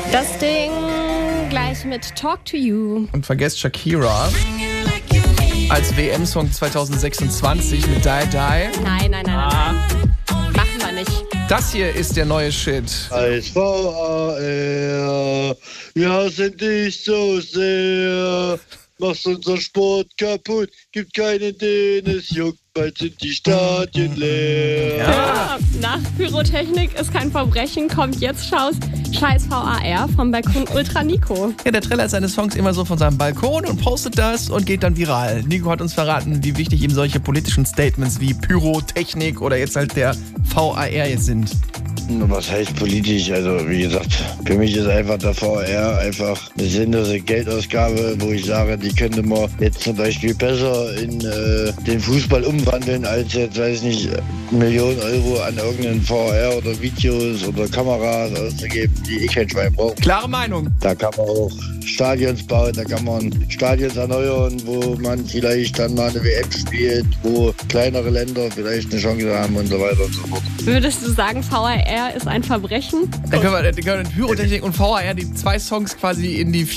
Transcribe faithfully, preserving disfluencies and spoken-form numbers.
Das Ding gleich mit Talk to You. Und vergesst Shakira als W M-Song zwanzig sechsundzwanzig mit Die Die. Nein, nein, nein, Ah. nein. Machen wir nicht. Das hier ist der neue Shit. Als V A R, wir hassen dich so sehr. Machst unser Sport kaputt, gibt keinen, den es juckt, bald sind die Stadien leer. Ja. Nach Pyrotechnik ist kein Verbrechen, kommt jetzt Schaus Scheiß V A R vom Balkon Ultra Nico. Ja, der trällert seine Songs immer so von seinem Balkon und postet das und geht dann viral. Nico hat uns verraten, wie wichtig ihm solche politischen Statements wie Pyrotechnik oder jetzt halt der V A R jetzt sind. Was heißt politisch? Also wie gesagt, für mich ist einfach der V R einfach eine sinnlose Geldausgabe, wo ich sage, die könnte man jetzt zum Beispiel besser in äh, den Fußball umwandeln, als jetzt, weiß nicht, Millionen Euro an irgendeinen V R oder Videos oder Kameras auszugeben, die eh kein Schwein braucht. Klare Meinung. Da kann man auch Stadions bauen, da kann man Stadions erneuern, wo man vielleicht dann mal eine W M spielt, wo kleinere Länder vielleicht eine Chance haben und so weiter und so fort. Würdest du sagen, V A R ist ein Verbrechen? Dann können wir, dann können wir Pyrotechnik und V A R die zwei Songs quasi in die